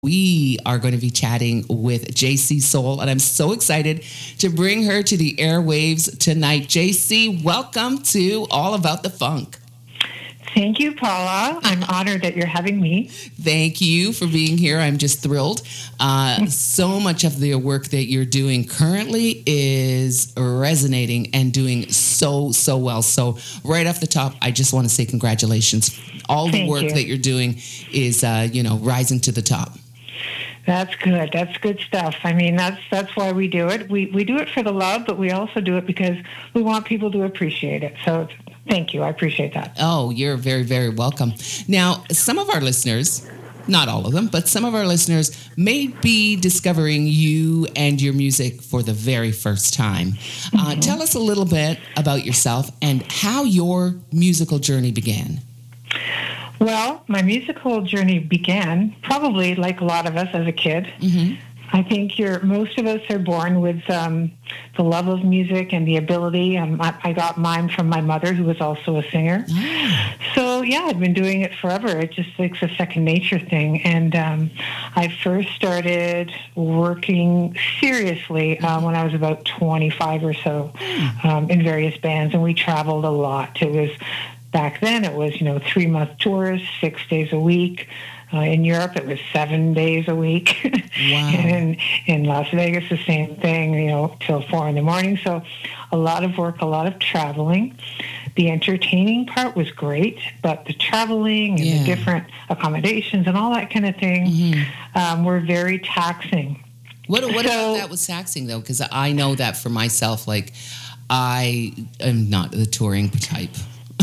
We are going to be chatting with JC Soul, and I'm so excited to bring her to the airwaves tonight. JC, welcome to All About the Funk. Thank you, Paula. I'm honored that you're having me. Thank you for being here. I'm just thrilled. So much of the work that you're doing currently is resonating and doing so well. So right off the top, I just want to say congratulations. All the work that you're doing is, rising to the top. That's good. That's good stuff. I mean, that's why we do it. We do it for the love, but we also do it because we want people to appreciate it. So thank you. I appreciate that. Oh, you're very, very welcome. Now, some of our listeners, not all of them, but some of our listeners may be discovering you and your music for the very first time. Tell us a little bit about yourself and how your musical journey began. Well, my musical journey began probably like a lot of us as a kid. Mm-hmm. I think most of us are born with the love of music and the ability. I got mine from my mother, who was also a singer. Oh. So, yeah, I've been doing it forever. It's a second nature thing. And I first started working seriously when I was about 25 or so in various bands, and we traveled a lot. Back then, it was, 3-month tours, 6 days a week. In Europe, it was 7 days a week. Wow. And in Las Vegas, the same thing, till 4 a.m. So a lot of work, a lot of traveling. The entertaining part was great, but the traveling and the different accommodations and all that kind of thing were very taxing. What about that was taxing, though? Because I know that for myself, I am not the touring type.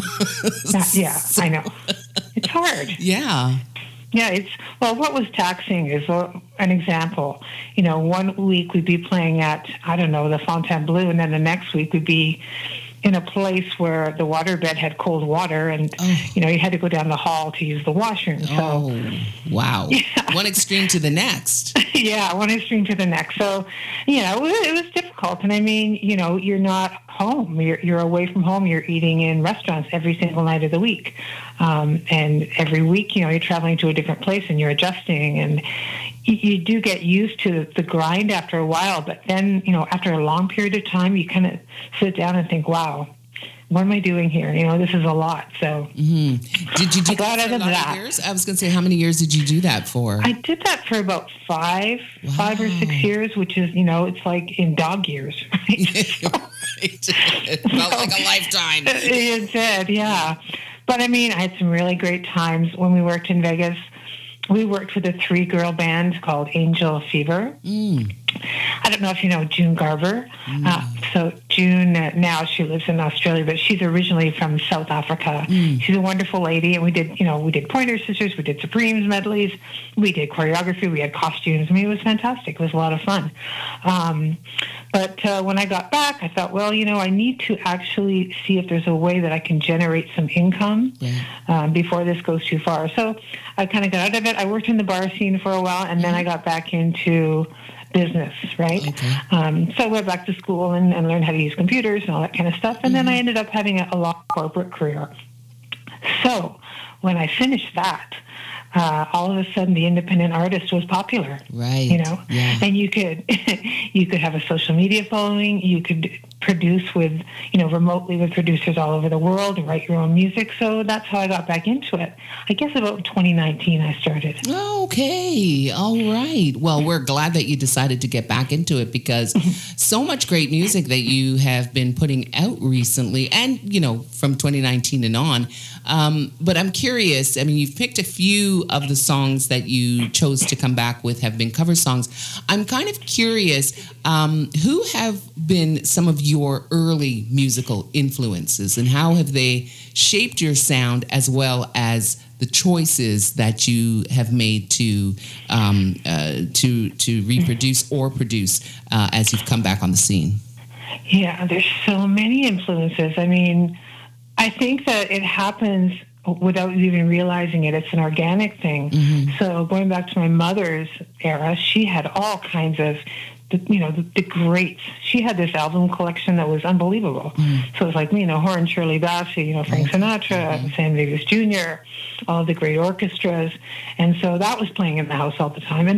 I know. It's hard. Yeah. Yeah, what was taxing is an example. 1 week we'd be playing at, the Fontainebleau, and then the next week we'd be in a place where the waterbed had cold water, and, you had to go down the hall to use the washroom. So, wow. Yeah. One extreme to the next. Yeah, one extreme to the next. So, it was difficult. And I mean, you're not home. You're away from home. You're eating in restaurants every single night of the week. And every week, you're traveling to a different place and you're adjusting. And you do get used to the grind after a while. But then, after a long period of time, you kind of sit down and think, wow, what am I doing here? This is a lot. So did you do that for a lot of years? I was going to say, how many years did you do that for? I did that for about 5 or 6 years, which is, it's like in dog years. Right? It felt like a lifetime. It did, yeah. But I mean, I had some really great times when we worked in Vegas. We worked with a 3-girl band called Angel Fever. I don't know if you know June Garver. So June, now she lives in Australia, but she's originally from South Africa. She's a wonderful lady, and we did Pointer Sisters, we did Supremes medleys, we did choreography, we had costumes. I mean, it was fantastic. It was a lot of fun. But when I got back, I thought, well, I need to actually see if there's a way that I can generate some income before this goes too far. So I kind of got out of it. I worked in the bar scene for a while, and then I got back into business, right? Okay. So I went back to school and learned how to use computers and all that kind of stuff. And then I ended up having a long corporate career. So when I finished that, all of a sudden the independent artist was popular, right? And you could have a social media following. You could produce with, remotely with producers all over the world and write your own music. So that's how I got back into it. I guess about 2019 I started. Okay. All right. Well, we're glad that you decided to get back into it because so much great music that you have been putting out recently and, from 2019 and on. But I'm curious, I mean, you've picked a few of the songs that you chose to come back with have been cover songs. I'm kind of curious, who have been some of your early musical influences and how have they shaped your sound as well as the choices that you have made to reproduce or produce as you've come back on the scene? Yeah, there's so many influences. I mean, I think that it happens without even realizing it. It's an organic thing. So going back to my mother's era, she had all kinds of the greats. She had this album collection that was unbelievable. So it was like, her and Shirley Bassey, Frank Sinatra, Sam Davis Jr., all the great orchestras. And so that was playing in the house all the time. And